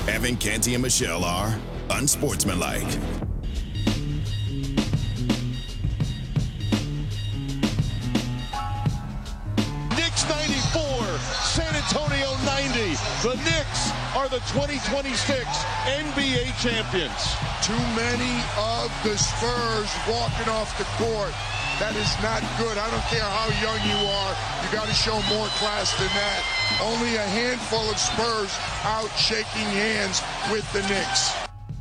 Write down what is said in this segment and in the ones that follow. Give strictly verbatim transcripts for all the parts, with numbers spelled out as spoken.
Evan, Canty, and Michelle are unsportsmanlike. Knicks ninety-four, San Antonio ninety. The Knicks are the twenty twenty-six N B A champions. Too many of the Spurs walking off the court. That is not good. I don't care how young you are. You got to show more class than that. Only a handful of Spurs out shaking hands with the Knicks.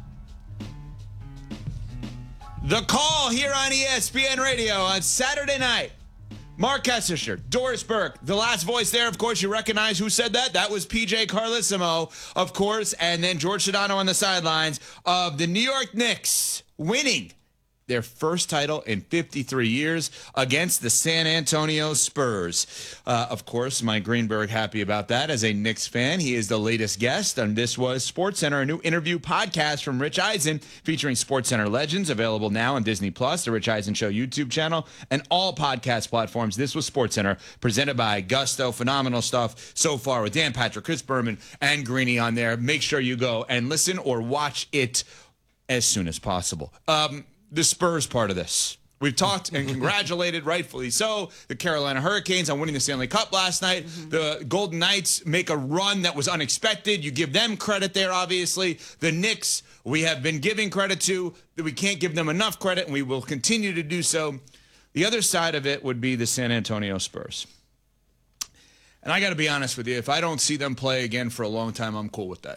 The Call here on E S P N Radio on Saturday night. Mark Kessler, Doris Burke, the last voice there, of course, you recognize who said that. That was P J Carlesimo, of course, and then George Sedano on the sidelines of the New York Knicks winning their first title in fifty-three years against the San Antonio Spurs. Uh, of course, Mike Greenberg happy about that as a Knicks fan. He is the latest guest on This Was SportsCenter, a new interview podcast from Rich Eisen featuring SportsCenter legends, available now on Disney Plus, the Rich Eisen Show YouTube channel, and all podcast platforms. This Was SportsCenter, presented by Gusto. Phenomenal stuff so far with Dan Patrick, Chris Berman, and Greeny on there. Make sure you go and listen or watch it as soon as possible. Um, The Spurs part of this. We've talked and congratulated, rightfully so, the Carolina Hurricanes on winning the Stanley Cup last night. Mm-hmm. The Golden Knights make a run that was unexpected. You give them credit there, obviously. The Knicks, we have been giving credit to. We can't give them enough credit, and we will continue to do so. The other side of it would be the San Antonio Spurs. And I got to be honest with you, if I don't see them play again for a long time, I'm cool with that.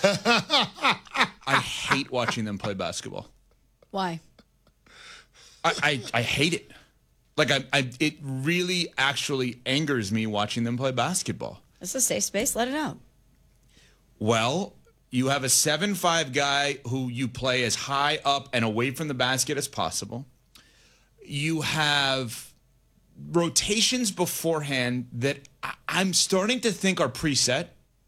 I hate watching them play basketball. Why? I, I, I hate it. Like, I, I, it really actually angers me watching them play basketball. It's a safe space. Let it out. Well, you have a seven five guy who you play as high up and away from the basket as possible. You have rotations beforehand that I, I'm starting to think are preset.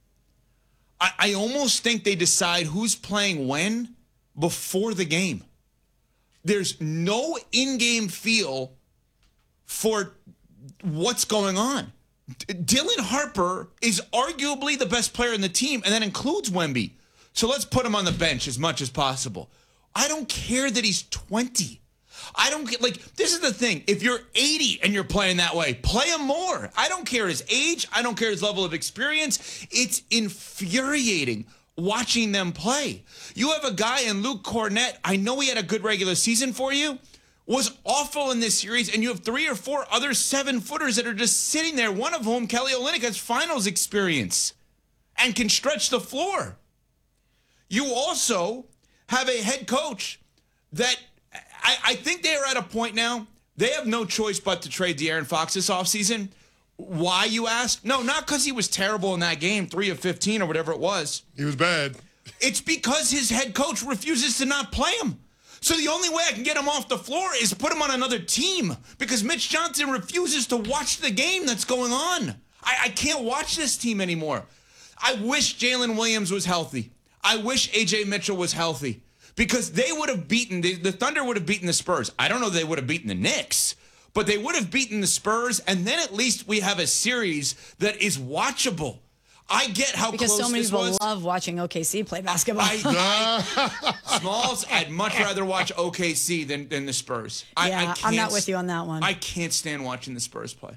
I, I almost think they decide who's playing when before the game. There's no in-game feel for what's going on. D- Dylan Harper is arguably the best player in the team, and that includes Wemby. So let's put him on the bench as much as possible. I don't care that he's twenty. I don't get, like, this is the thing. If you're eighty and you're playing that way, play him more. I don't care his age. I don't care his level of experience. It's infuriating watching them play. You have a guy in Luke Cornett, I know he had a good regular season for you, was awful in this series, and you have three or four other seven-footers that are just sitting there, one of whom, Kelly Olynyk, has finals experience and can stretch the floor. You also have a head coach that I, I think they are at a point now, they have no choice but to trade De'Aaron Fox this offseason. Why, you ask? No, not because he was terrible in that game, three of fifteen or whatever it was. He was bad. It's because his head coach refuses to not play him. So the only way I can get him off the floor is put him on another team because Mitch Johnson refuses to watch the game that's going on. I, I can't watch this team anymore. I wish Jalen Williams was healthy. I wish A J Mitchell was healthy because they would have beaten, the, the Thunder would have beaten the Spurs. I don't know if they would have beaten the Knicks, but they would have beaten the Spurs, and then at least we have a series that is watchable. I get how because close so many this people was. love watching O K C play basketball. I, I, Smalls, I'd much rather watch O K C than, than the Spurs. I, yeah, I can't, I'm not with you on that one. I can't stand watching the Spurs play.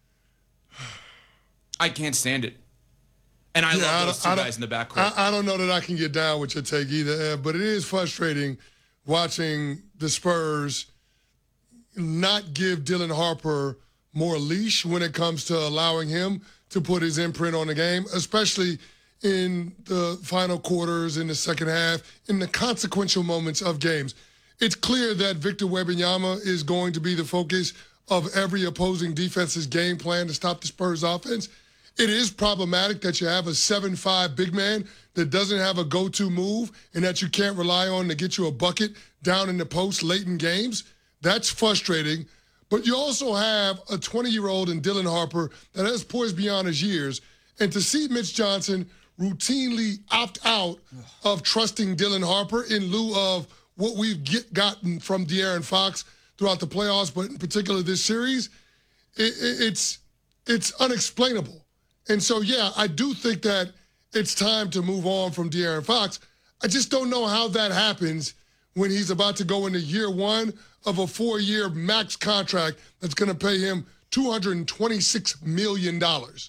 I can't stand it. And I yeah, love I those two guys in the backcourt. I, I don't know that I can get down with your take either, Ed, but it is frustrating watching the Spurs not give Dylan Harper more leash when it comes to allowing him to put his imprint on the game, especially in the final quarters, in the second half, in the consequential moments of games. It's clear that Victor Wembanyama is going to be the focus of every opposing defense's game plan to stop the Spurs offense. It is problematic that you have a seven five big man that doesn't have a go-to move and that you can't rely on to get you a bucket down in the post late in games. That's frustrating. But you also have a twenty-year-old in Dylan Harper that has poised beyond his years. And to see Mitch Johnson routinely opt out of trusting Dylan Harper in lieu of what we've get, gotten from De'Aaron Fox throughout the playoffs, but in particular this series, it, it, it's it's unexplainable. And so, yeah, I do think that it's time to move on from De'Aaron Fox. I just don't know how that happens when he's about to go into year one of a four-year max contract that's going to pay him two hundred twenty-six million dollars.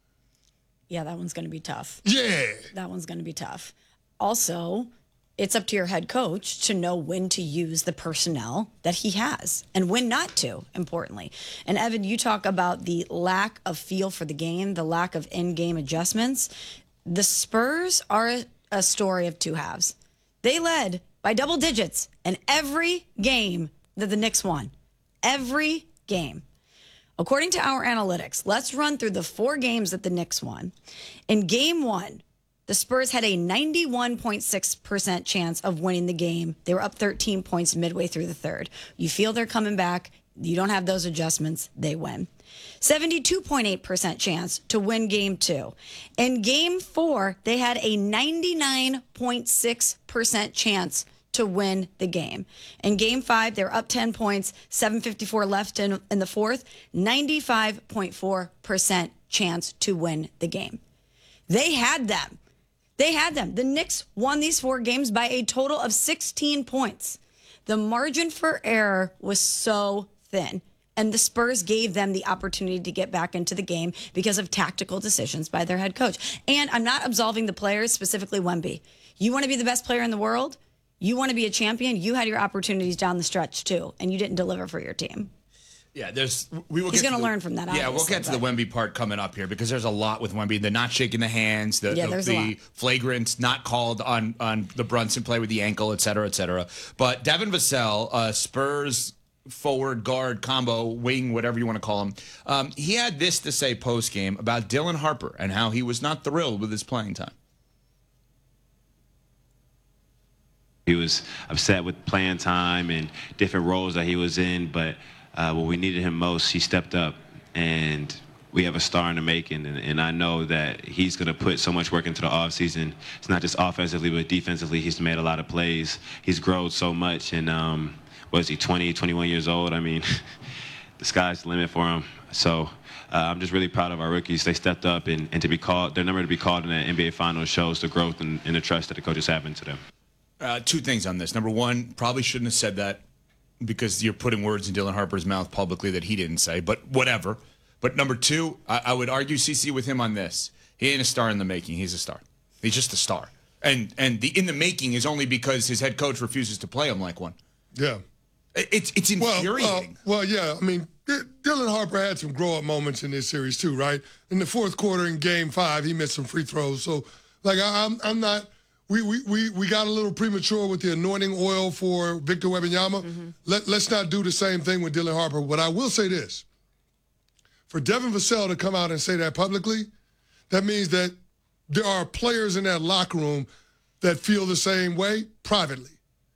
Yeah, that one's going to be tough. Yeah. That one's going to be tough. Also, it's up to your head coach to know when to use the personnel that he has and when not to, importantly. And Evan, you talk about the lack of feel for the game, the lack of in-game adjustments. The Spurs are a, a story of two halves. They led by double digits in every game that the Knicks won. Every game. According to our analytics, let's run through the four games that the Knicks won. In game one, the Spurs had a ninety-one point six percent chance of winning the game. They were up thirteen points midway through the third. You feel they're coming back. You don't have those adjustments. They win. seventy-two point eight percent chance to win game two. In game four, they had a ninety-nine point six percent chance to win the game. In game five, they were up ten points, seven fifty-four left in, in the fourth, ninety-five point four percent chance to win the game. They had them. They had them. The Knicks won these four games by a total of sixteen points. The margin for error was so thin, and the Spurs gave them the opportunity to get back into the game because of tactical decisions by their head coach. And I'm not absolving the players, specifically Wemby. You want to be the best player in the world? You want to be a champion? You had your opportunities down the stretch, too, and you didn't deliver for your team. Yeah, there's. We will. He's going to learn from that. Yeah, we'll get to the Wemby part coming up here because there's a lot with Wemby. The not shaking the hands, the Yeah, the, there's a the lot. flagrant not called on on the Brunson play with the ankle, et cetera, et cetera. But Devin Vassell, uh, Spurs forward guard combo wing, whatever you want to call him, um, he had this to say post game about Dylan Harper and how he was not thrilled with his playing time. He was upset with playing time and different roles that he was in, but uh, when we needed him most, he stepped up, and we have a star in the making, and, and I know that he's going to put so much work into the offseason. It's not just offensively, but defensively. He's made a lot of plays. He's grown so much, and um, what is he, twenty, twenty-one years old? I mean, the sky's the limit for him. So uh, I'm just really proud of our rookies. They stepped up, and, and to be called, their number to be called in the N B A Finals shows the growth and, and the trust that the coaches have into them. Uh, two things on this. Number one, probably shouldn't have said that because you're putting words in Dylan Harper's mouth publicly that he didn't say, but whatever. But number two, I, I would argue, C C, with him on this. He ain't a star in the making. He's a star. He's just a star. And and the in the making is only because his head coach refuses to play him like one. Yeah. It, it's it's infuriating. Well, uh, well, yeah. I mean, D- Dylan Harper had some grow-up moments in this series too, right? In the fourth quarter in Game Five, he missed some free throws. So, like, I, I'm I'm not. We, we we we got a little premature with the anointing oil for Victor Wembanyama. Mm-hmm. Let, let's not do the same thing with Dylan Harper. But I will say this. For Devin Vassell to come out and say that publicly, that means that there are players in that locker room that feel the same way privately.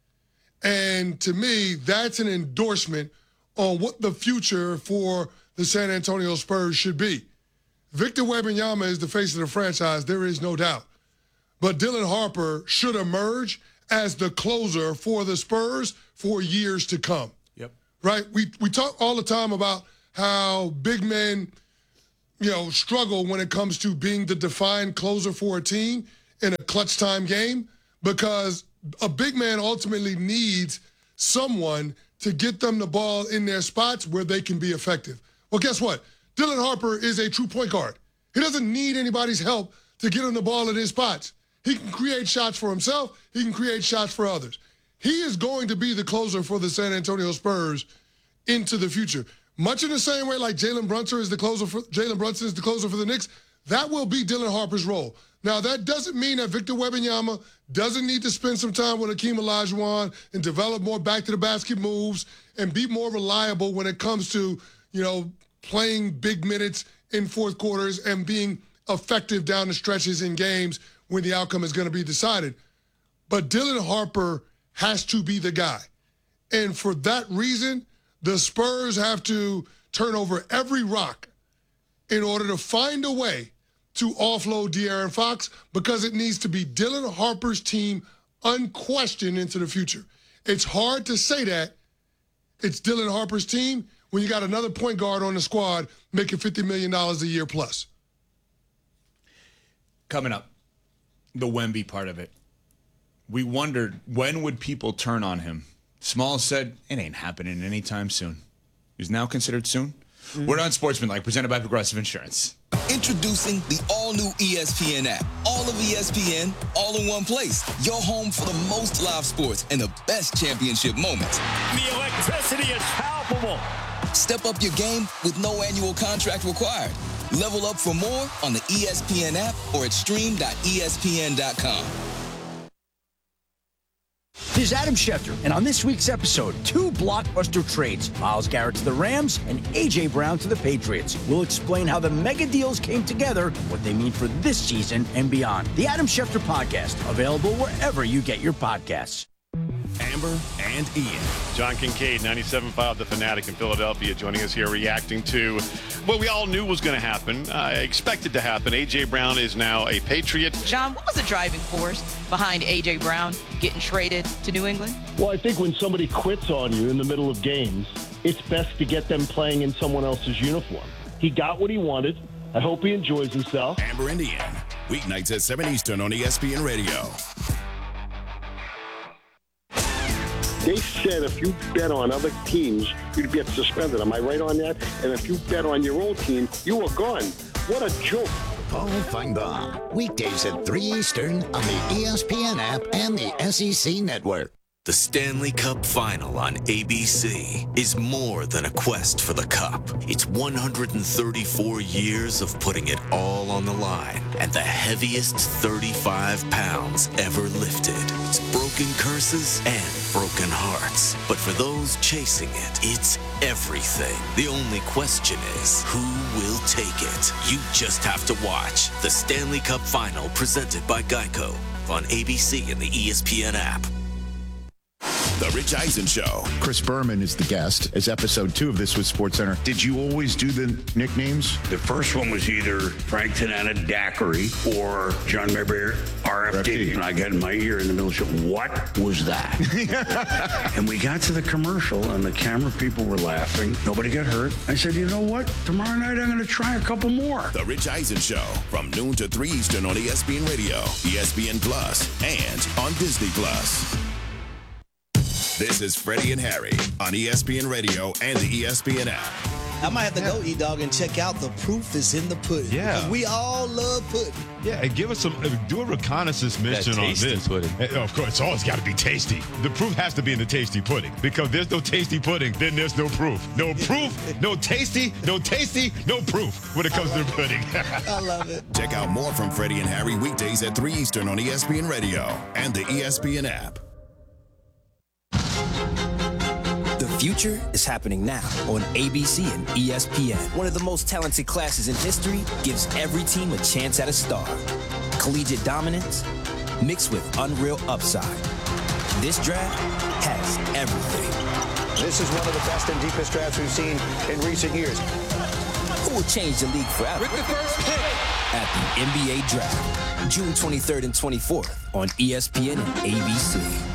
And to me, that's an endorsement on what the future for the San Antonio Spurs should be. Victor Wembanyama is the face of the franchise, there is no doubt. But Dylan Harper should emerge as the closer for the Spurs for years to come. Yep. Right? We we talk all the time about how big men, you know, struggle when it comes to being the defined closer for a team in a clutch time game because a big man ultimately needs someone to get them the ball in their spots where they can be effective. Well, guess what? Dylan Harper is a true point guard. He doesn't need anybody's help to get him the ball in his spots. He can create shots for himself. He can create shots for others. He is going to be the closer for the San Antonio Spurs into the future. Much in the same way like Jalen Brunson is the closer for Jalen Brunson is the closer for the Knicks, that will be Dylan Harper's role. Now, that doesn't mean that Victor Wembanyama doesn't need to spend some time with Hakeem Olajuwon and develop more back-to-the-basket moves and be more reliable when it comes to, you know, playing big minutes in fourth quarters and being effective down the stretches in games when the outcome is going to be decided. But Dylan Harper has to be the guy. And for that reason, the Spurs have to turn over every rock in order to find a way to offload De'Aaron Fox because it needs to be Dylan Harper's team unquestioned into the future. It's hard to say that it's Dylan Harper's team when you got another point guard on the squad making fifty million dollars a year plus. Coming up, the Wemby part of it. We wondered, when would people turn on him? Small said, it ain't happening anytime soon. He's now considered soon. Mm-hmm. We're on Sportsmanlike, presented by Progressive Insurance. Introducing the all-new E S P N app. All of E S P N, all in one place. Your home for the most live sports and the best championship moments. The electricity is palpable. Step up your game with no annual contract required. Level up for more on the E S P N app or at stream dot E S P N dot com. This is Adam Schefter, and on this week's episode, two blockbuster trades. Myles Garrett to the Rams and A J. Brown to the Patriots. We'll explain how the mega deals came together, what they mean for this season and beyond. The Adam Schefter Podcast, available wherever you get your podcasts. Amber and Ian. John Kincaid, ninety-seven point five The Fanatic in Philadelphia, joining us here reacting to what we all knew was going to happen, uh, expected to happen. A J. Brown is now a Patriot. John, what was the driving force behind A J. Brown getting traded to New England? Well, I think when somebody quits on you in the middle of games, it's best to get them playing in someone else's uniform. He got what he wanted. I hope he enjoys himself. Amber and Ian, weeknights at seven Eastern on E S P N Radio. They said if you bet on other teams, you'd get suspended. Am I right on that? And if you bet on your own team, you were gone. What a joke. Paul Feinbaum, weekdays at three Eastern on the E S P N app and the S E C Network. The Stanley Cup Final on A B C is more than a quest for the cup. It's one hundred thirty-four years of putting it all on the line and the heaviest thirty-five pounds ever lifted. It's broken curses and broken hearts. But for those chasing it, it's everything. The only question is, who will take it? You just have to watch the Stanley Cup Final presented by Geico on A B C and the E S P N app. The Rich Eisen Show. Chris Berman is the guest. It's episode two of This Was SportsCenter. Did you always do the nicknames? The first one was either Frank Tanana Daiquiri or John Mayberry R F D. And I got in my ear in the middle of the show, what was that? And we got to the commercial and the camera people were laughing. Nobody got hurt. I said, you know what? Tomorrow night I'm going to try a couple more. The Rich Eisen Show from noon to three Eastern on E S P N Radio, E S P N Plus, and on Disney Plus. This is Freddie and Harry on E S P N Radio and the E S P N app. I might have to go, E-Dog, and check out The Proof is in the Pudding. Yeah. Because we all love pudding. Yeah, and give us some, do a reconnaissance mission on this. Pudding. And of course, it's always got to be tasty. The proof has to be in the tasty pudding. Because there's no tasty pudding, then there's no proof. No proof, no tasty, no tasty, no proof when it comes to pudding. I love it. Check out more from Freddie and Harry weekdays at three Eastern on E S P N Radio and the E S P N app. The future is happening now on A B C and E S P N. One of the most talented classes in history gives every team a chance at a star. Collegiate dominance mixed with unreal upside. This draft has everything. This is one of the best and deepest drafts we've seen in recent years. Who will change the league forever? With the first pick at the N B A Draft, June twenty-third and twenty-fourth on E S P N and A B C.